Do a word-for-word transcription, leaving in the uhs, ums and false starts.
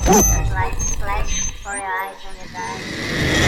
There's like flash for your eyes when you die.